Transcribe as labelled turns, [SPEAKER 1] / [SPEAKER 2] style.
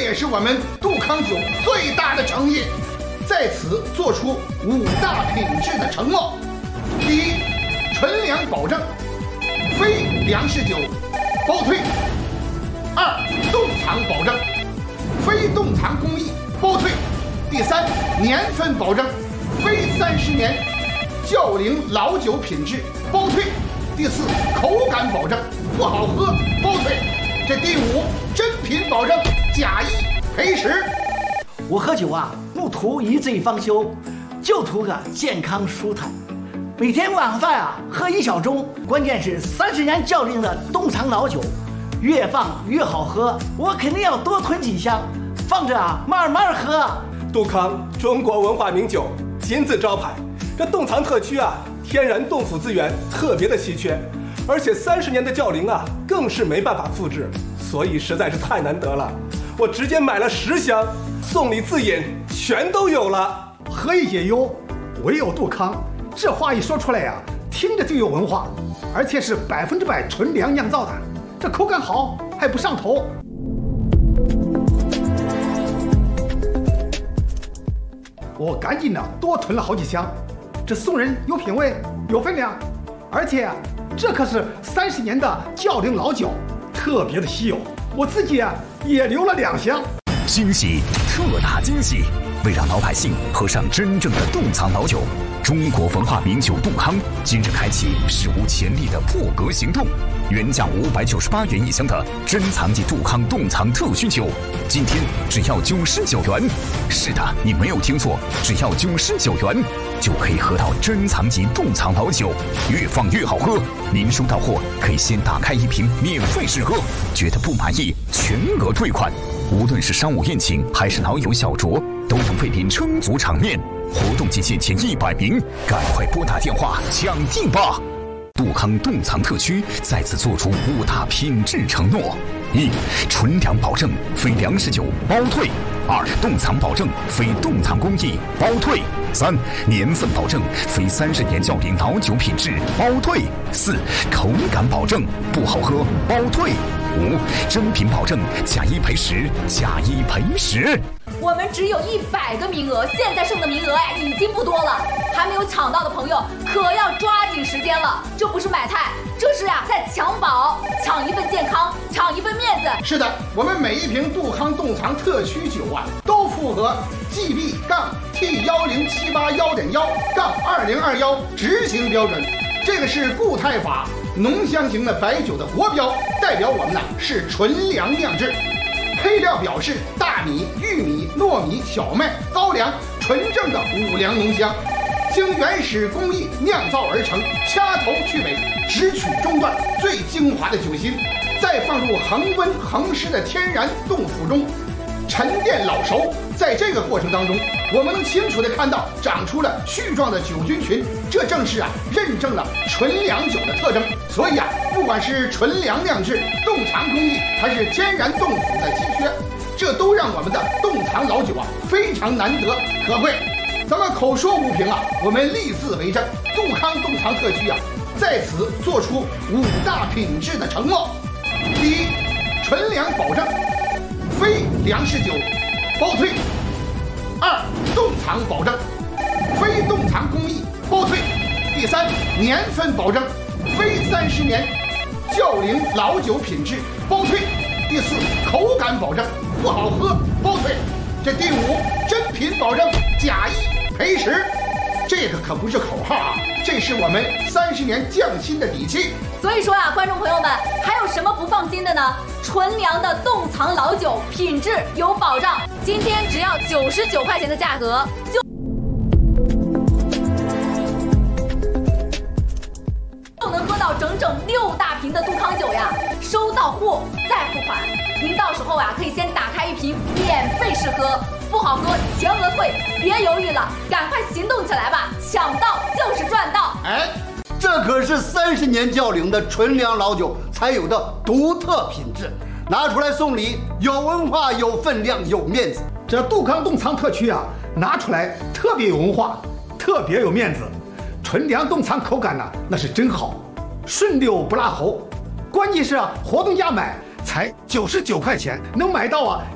[SPEAKER 1] 也是我们杜康酒最大的诚意，在此做出5大品质的承诺：第一，纯粮保证，非粮食酒包退；二，冻藏保证，非冻藏工艺包退；第三，年份保证，非30年窖龄老酒品质包退；第四，口感保证，不好喝包退；这第五，真品保证，假一赔10。
[SPEAKER 2] 我喝酒啊，不图一醉方休，就图个健康舒坦。每天晚饭啊，喝1小盅，关键是30年窖龄的冻藏老酒，越放越好喝。我肯定要多囤几箱，放着啊，慢慢喝。
[SPEAKER 3] 杜康中国文化名酒，金字招牌。这冻藏特区啊，天然冻腐资源特别的稀缺，而且30年的窖龄啊，更是没办法复制，所以实在是太难得了。我直接买了10箱，送礼自饮全都有了。
[SPEAKER 4] 何以解忧，唯有杜康。这话一说出来呀，听着就有文化，而且是100%纯粮酿造的，这口感好还不上头。我赶紧的多囤了好几箱，这送人有品位有分量，而且这可是30年的窖龄老酒，特别的稀有。我自己也留了2箱。
[SPEAKER 5] 惊喜，特大惊喜！为让老百姓喝上真正的冻藏老酒，中国文化名酒杜康今日开启史无前例的破格行动。原价598元1箱的珍藏级杜康冻藏特需酒，今天只要99元。是的，你没有听错，只要99元就可以喝到珍藏级冻藏老酒，越放越好喝。您收到货可以先打开1瓶免费试喝，觉得不满意全额退款。无论是商务宴请还是老友小酌，都能为您撑足场面。活动期限前100名，赶快拨打电话抢订吧！杜康冻藏特区再次做出5大品质承诺：一、纯粮保证，非粮食酒包退；二、冻藏保证，非冻藏工艺包退；三、年份保证，非30年窖龄老酒品质包退；四、口感保证，不好喝包退；五、真品保证，假一赔10，假一赔10。
[SPEAKER 6] 我们只有100个名额，现在剩的名额已经不多了，还没有抢到的朋友可要抓紧时间了。这不是买菜，这是在抢宝，抢一份健康，抢一份面子。
[SPEAKER 1] 是的，我们每一瓶杜康冻藏特需酒都符合 GB-T10781.1-2021执行标准，这个是固态法浓香型的白酒的国标，代表我们是纯粮酿制。配料表示大米、玉米、糯米、小麦、高粱，纯正的5粮浓香，经原始工艺酿造而成，掐头去尾，只取中段最精华的酒心，再放入恒温恒湿的天然冻腐中沉淀老熟。在这个过程当中，我们能清楚地看到长出了絮状的酒菌群，这正是认证了纯粮酒的特征。所以不管是纯粮酿制、冻藏工艺，还是天然冻腐的稀缺，这都让我们的冻藏老酒非常难得可贵。咱们口说无凭我们立字为证，杜康冻藏特区在此做出5大品质的承诺：第一，纯粮保证，非粮食酒包退；二、冻藏保证，非冻藏工艺包退；第三，年份保证，非30年窖龄老酒品质包退；第四，口感保证，不好喝包退；这第五，真品保证，假一赔10。这个可不是口号这是我们30年匠心的底气。
[SPEAKER 6] 所以说观众朋友们，还有什么不放心的呢？纯粮的冻藏老酒品质有保障，今天只要99块钱的价格就能喝到整6大瓶的杜康酒收到货再付款。您到时候可以先打开1瓶免费试喝，不好喝全额退，别犹豫了，赶快行动起来吧！抢到就是赚到。
[SPEAKER 7] 这可是30年窖龄的纯粮老酒才有的独特品质，拿出来送礼，有文化、有分量、有面子。
[SPEAKER 4] 这杜康冻藏特区拿出来特别有文化，特别有面子。纯粮冻藏口感那是真好，顺溜不拉喉。关键是活动价买才99块钱，能买到